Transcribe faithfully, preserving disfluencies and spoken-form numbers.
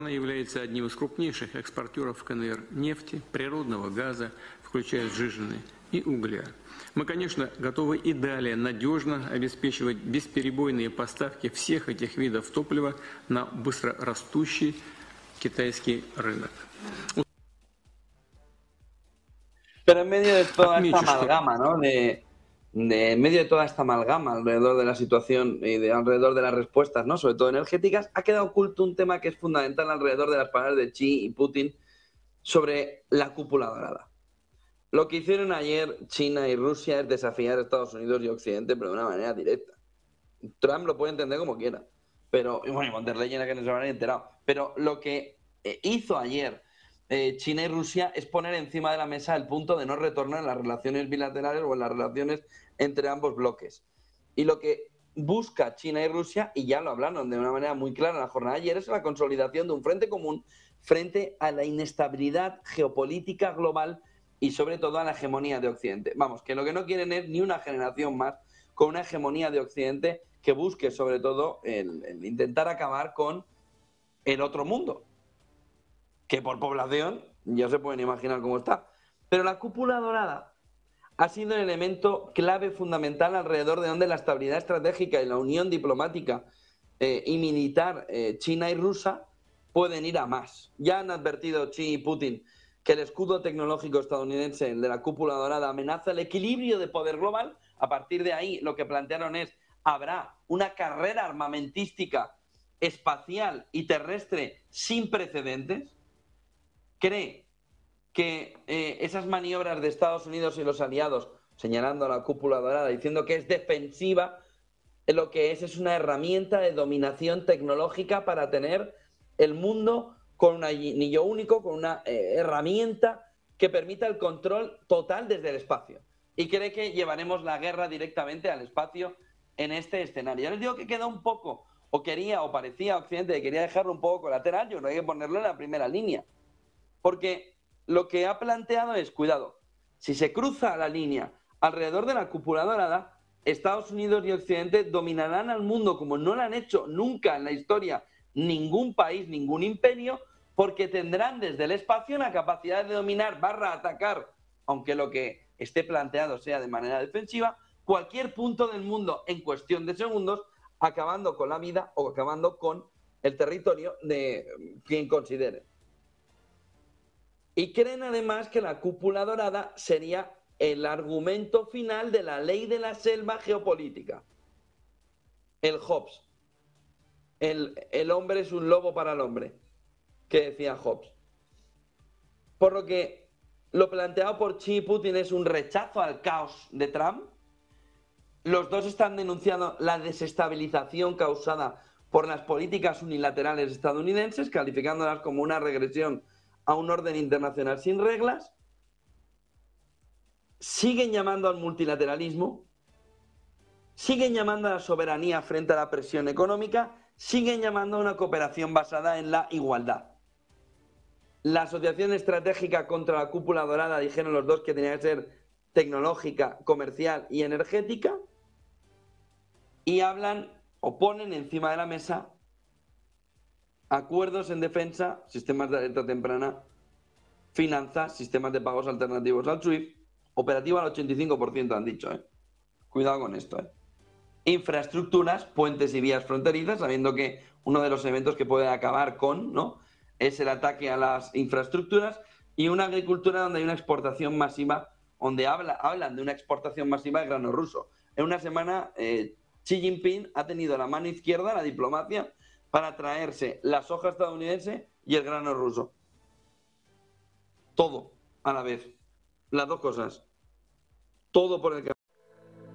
является одним из крупнейших экспортеров КНР нефти, природного газа, включая сжиженный, и угля. Мы, конечно, готовы и далее надежно обеспечивать бесперебойные поставки всех этих видов топлива на быстрорастущий китайский рынок. Pero en medio de toda esta amalgama, ¿no? De, de, en medio de toda esta amalgama alrededor de la situación y de alrededor de las respuestas, ¿no? Sobre todo energéticas, ha quedado oculto un tema que es fundamental alrededor de las palabras de Xi y Putin sobre la cúpula dorada. Lo que hicieron ayer China y Rusia es desafiar a Estados Unidos y Occidente, pero de una manera directa. Trump lo puede entender como quiera, pero, y bueno, y von der Leyen, que no se habrán enterado, pero lo que hizo ayer eh, China y Rusia es poner encima de la mesa el punto de no retorno en las relaciones bilaterales o en las relaciones entre ambos bloques. Y lo que busca China y Rusia, y ya lo hablaron de una manera muy clara en la jornada de ayer, es la consolidación de un frente común frente a la inestabilidad geopolítica global y sobre todo a la hegemonía de Occidente. Vamos, que lo que no quieren es ni una generación más con una hegemonía de Occidente que busque sobre todo el, el intentar acabar con el otro mundo, que por población ya se pueden imaginar cómo está. Pero la cúpula dorada ha sido el elemento clave fundamental alrededor de donde la estabilidad estratégica y la unión diplomática eh, y militar eh, china y rusa pueden ir a más. Ya han advertido Xi y Putin que el escudo tecnológico estadounidense, el de la cúpula dorada, amenaza el equilibrio de poder global. A partir de ahí, lo que plantearon es, habrá una carrera armamentística, espacial y terrestre sin precedentes. Cree que eh, esas maniobras de Estados Unidos y los aliados, señalando a la cúpula dorada, diciendo que es defensiva, lo que es es una herramienta de dominación tecnológica para tener el mundo con un anillo único, con una eh, herramienta que permita el control total desde el espacio. Y cree que llevaremos la guerra directamente al espacio en este escenario. Yo les digo que queda un poco, o quería, o parecía Occidente que quería dejarlo un poco colateral, yo no hay que ponerlo en la primera línea. Porque lo que ha planteado es, cuidado, si se cruza la línea alrededor de la cúpula dorada, Estados Unidos y Occidente dominarán al mundo como no lo han hecho nunca en la historia ningún país, ningún imperio, porque tendrán desde el espacio la capacidad de dominar barra atacar, aunque lo que esté planteado sea de manera defensiva, cualquier punto del mundo en cuestión de segundos, acabando con la vida o acabando con el territorio de quien considere. Y creen además que la cúpula dorada sería el argumento final de la ley de la selva geopolítica. El Hobbes. El, el hombre es un lobo para el hombre, que decía Hobbes. Por lo que lo planteado por Xi y Putin es un rechazo al caos de Trump. Los dos están denunciando la desestabilización causada por las políticas unilaterales estadounidenses, calificándolas como una regresión a un orden internacional sin reglas. Siguen llamando al multilateralismo, siguen llamando a la soberanía frente a la presión económica, siguen llamando a una cooperación basada en la igualdad. La Asociación Estratégica contra la Cúpula Dorada dijeron los dos que tenía que ser tecnológica, comercial y energética, y hablan o ponen encima de la mesa acuerdos en defensa, sistemas de alerta temprana, finanzas, sistemas de pagos alternativos al SWIFT, operativa al ochenta y cinco por ciento han dicho, ¿eh? Cuidado con esto, ¿eh? Infraestructuras, puentes y vías fronterizas, sabiendo que uno de los eventos que puede acabar con, ¿no?, es el ataque a las infraestructuras, y una agricultura donde hay una exportación masiva, donde habla, hablan de una exportación masiva de grano ruso. En una semana, eh, Xi Jinping ha tenido la mano izquierda, la diplomacia, para traerse la soja estadounidense y el grano ruso. Todo a la vez. Las dos cosas. Todo por el